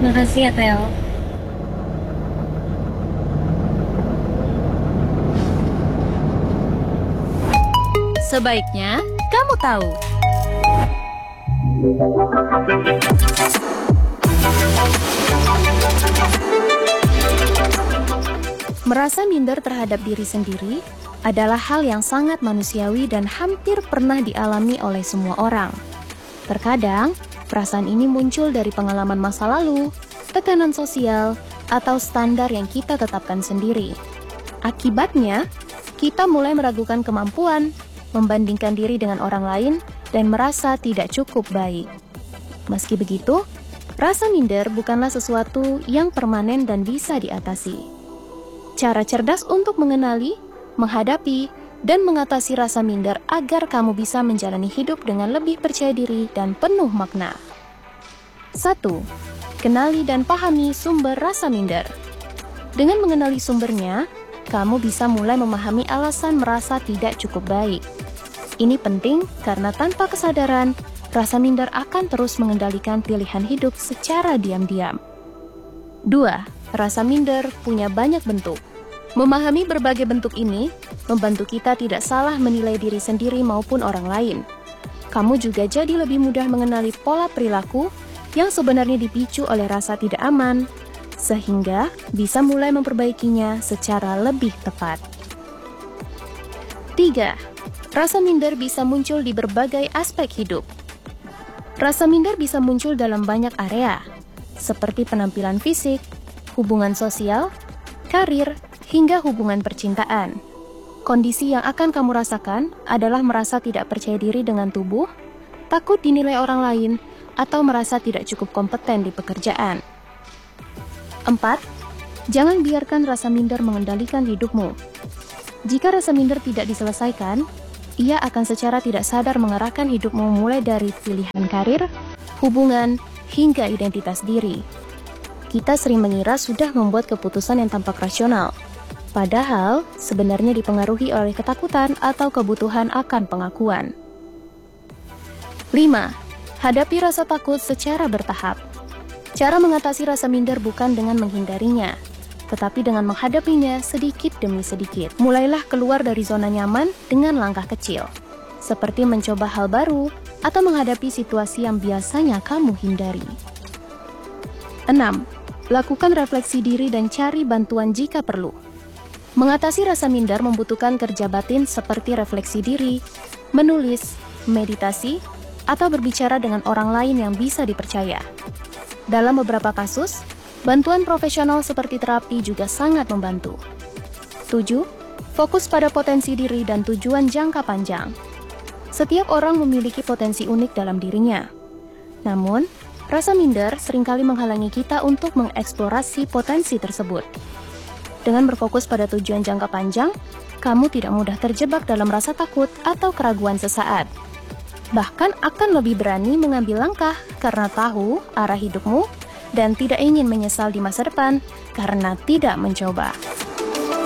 Makasih ya, Theo. Sebaiknya kamu tahu. Merasa minder terhadap diri sendiri adalah hal yang sangat manusiawi dan hampir pernah dialami oleh semua orang. Terkadang, perasaan ini muncul dari pengalaman masa lalu, tekanan sosial, atau standar yang kita tetapkan sendiri. Akibatnya, kita mulai meragukan kemampuan, membandingkan diri dengan orang lain, dan merasa tidak cukup baik. Meski begitu, rasa minder bukanlah sesuatu yang permanen dan bisa diatasi. Cara cerdas untuk mengenali, menghadapi, dan mengatasi rasa minder agar kamu bisa menjalani hidup dengan lebih percaya diri dan penuh makna. 1. Kenali dan pahami sumber rasa minder. Dengan mengenali sumbernya, kamu bisa mulai memahami alasan merasa tidak cukup baik. Ini penting karena tanpa kesadaran, rasa minder akan terus mengendalikan pilihan hidup secara diam-diam. 2. Rasa minder punya banyak bentuk. Memahami berbagai bentuk ini membantu kita tidak salah menilai diri sendiri maupun orang lain. Kamu juga jadi lebih mudah mengenali pola perilaku yang sebenarnya dipicu oleh rasa tidak aman, sehingga bisa mulai memperbaikinya secara lebih tepat. 3. Rasa minder bisa muncul di berbagai aspek hidup. Rasa minder bisa muncul dalam banyak area, seperti penampilan fisik, hubungan sosial, karir, hingga hubungan percintaan. Kondisi yang akan kamu rasakan adalah merasa tidak percaya diri dengan tubuh, takut dinilai orang lain, atau merasa tidak cukup kompeten di pekerjaan. 4. Jangan biarkan rasa minder mengendalikan hidupmu. Jika rasa minder tidak diselesaikan, ia akan secara tidak sadar mengarahkan hidupmu mulai dari pilihan karir, hubungan, hingga identitas diri. Kita sering mengira sudah membuat keputusan yang tampak rasional, padahal sebenarnya dipengaruhi oleh ketakutan atau kebutuhan akan pengakuan. 5. Hadapi rasa takut secara bertahap. Cara mengatasi rasa minder bukan dengan menghindarinya, tetapi dengan menghadapinya sedikit demi sedikit. Mulailah keluar dari zona nyaman dengan langkah kecil, seperti mencoba hal baru atau menghadapi situasi yang biasanya kamu hindari. 6. Lakukan refleksi diri dan cari bantuan jika perlu. Mengatasi rasa minder membutuhkan kerja batin seperti refleksi diri, menulis, meditasi, atau berbicara dengan orang lain yang bisa dipercaya. Dalam beberapa kasus, bantuan profesional seperti terapi juga sangat membantu. 7. Fokus pada potensi diri dan tujuan jangka panjang. Setiap orang memiliki potensi unik dalam dirinya. Namun, rasa minder seringkali menghalangi kita untuk mengeksplorasi potensi tersebut. Dengan berfokus pada tujuan jangka panjang, kamu tidak mudah terjebak dalam rasa takut atau keraguan sesaat. Bahkan akan lebih berani mengambil langkah karena tahu arah hidupmu dan tidak ingin menyesal di masa depan karena tidak mencoba.